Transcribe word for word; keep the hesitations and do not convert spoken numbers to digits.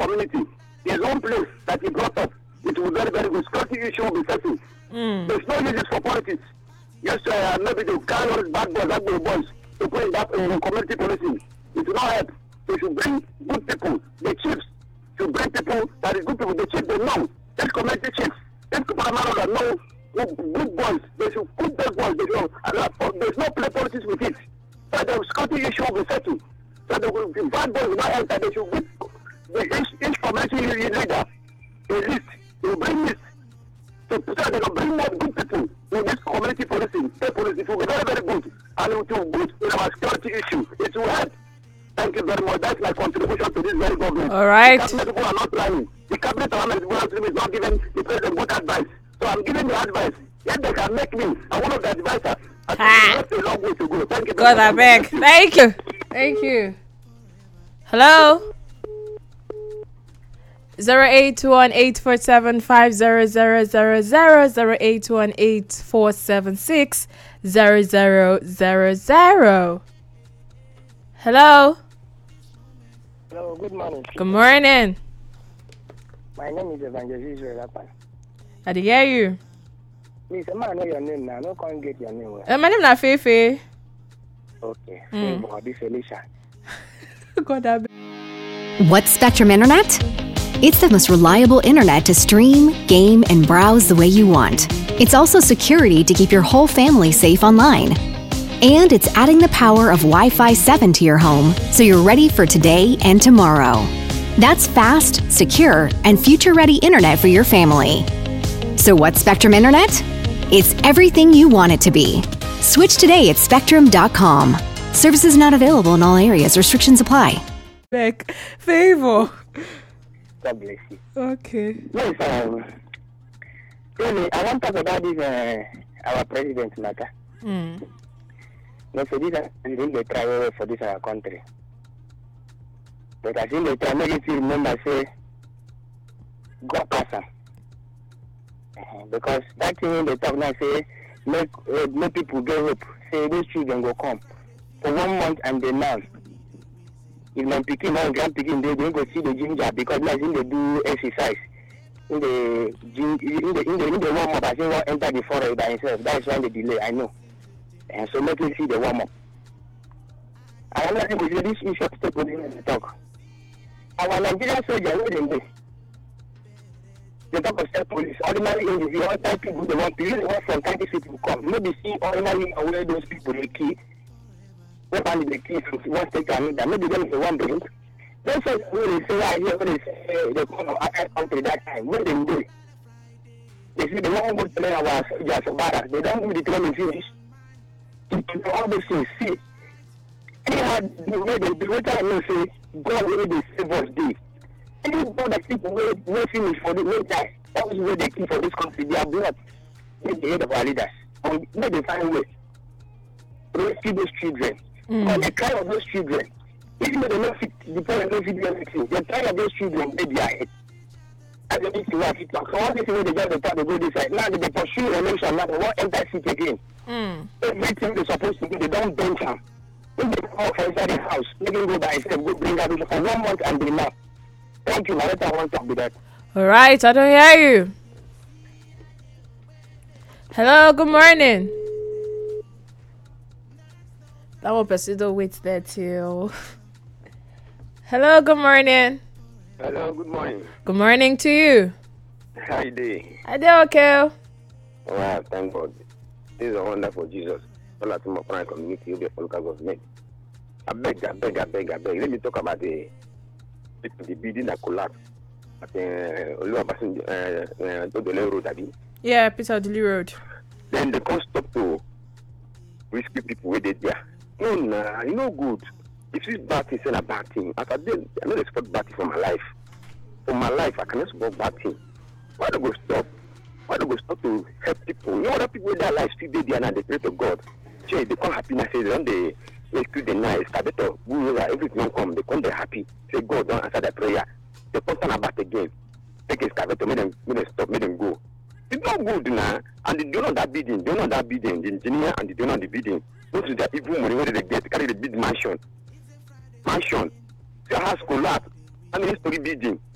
community. There's one place that he brought up. It will be very, very good. Security issue will be settled. Mm. There's no uses for politics. Yes, uh, maybe they carry all bad boys, bad boys, boys to put in that in community policing. It will not help. They should bring good people. The chiefs should bring people that is good people. The chiefs they know. This community chiefs. These people that know good boys. They should put those boys. They should, uh, there's no play politics with it. So the security issue will be settled. So the, the bad boys will not enter. They should put the each, each community leader a list. They will bring list. So, so they will bring more good people in this community policing. State policing will be very, very good. And it will boost in our security issue. It will help. Thank you very much. That's my contribution to this very government. All right. The cabinet people are not planning. The cabinet is not giving the president good advice. So I'm giving the advice. If they can make me a one of the advisors, I think that's a long way to go. Thank you. God, I beg. Thank you. Thank you. Hello? zero eight one eight four seven five zero zero zero zero zero eight one eight four seven six zero zero zero zero. Hello? Hello, good morning. Good morning. My name is Evangelist Israel. I did hear you. Please, am I know your name now? No, can't get your name. Uh, my name is not Fefe. Okay. Mm. Favor, this Felicia. God, I beg. What's Spectrum Internet? It's the most reliable internet to stream, game, and browse the way you want. It's also security to keep your whole family safe online. And it's adding the power of Wi-Fi seven to your home so you're ready for today and tomorrow. That's fast, secure, and future-ready internet for your family. So what's Spectrum Internet? It's everything you want it to be. Switch today at spectrum dot com. Services not available in all areas. Restrictions apply. Beg. Favor. God bless you. Okay. Yes, um, really, I want to talk about this, uh, our president matter. Mm. No, so this is really the try for this our country. But I think the try make you remember, say, God pass am. Uh, because that thing they talk now, say, make, uh, make people get hope. Say, these children go come. For one month and they now. If my picking, my grand picking, they don't go see the ginger because like in they do exercise. In the gym, in the in the in the warm up, I think won't enter the forest by himself. That is why the delay. I know. And so let me see the warm up. I am not going to this issue of step to talk. Our Nigerian soldiers, where they dey? They talk of state police. Ordinary individual, type people they want to use the one from country people come. Maybe see ordinary where those people they kill. What are the keys from one state to another? Maybe them is one bring. Don't say when they say right here, when they say they come from outside country that time, when they do it. They say they won't go to learn our soldiers or barracks. They don't do the training finish. To do all those things, see. Anyhow, the way they do it, I know say, God will they save us day. Any God that people will will finish for the way die. That was where they keep for this country. They are blood. They the head of our leaders. And let them find a way to rescue those children. Mm. But the cry of those children, even though they don't fit, the parents don't fit everything, the cry of those children, they be ahead. And they need to work it out. So all this way they just start to go this side. Now they pursue election, now they won't enter seat again. Mm. Everything they're supposed to do, they don't bench them. If they come from inside the house, they can go by itself, go bring out for one month and be now. Thank you, my letter won't talk with that. All right, I don't hear you. Hello, good morning. That one person don't wait there till. Hello, good morning. Hello, good morning. Good morning to you. How you doing? I do okay. Wow, thank God. This is a wonderful Jesus. All at my prime community, you'll be a local government. I beg, I beg, I beg, I beg. Let me talk about the the building that collapsed at the Oluwabasin Odole Road, Abi. Yeah, Peter Dilly Road. Then they can't stop to rescue people where they there. No, nah, you know good. If this bad thing, it's a bad thing. As I did, I don't expect bad thing for my life. For my life, I cannot support bad thing. Why do go stop? Why do go stop to help people? You know other people with their lives still they there and they pray to God. Sure, they come happiness, they don't they rescue the night, excavator, everything come, they come they happy. Say God don't answer their prayer. They come about again. Take excavator, make them, make them stop, make them go. It's not good now. And they don't know that building, they don't know that building, the engineer and they don't know the building. Most of their people money where they get, they carry the big mansion. Mansion. Your house collapse. I mean, story building.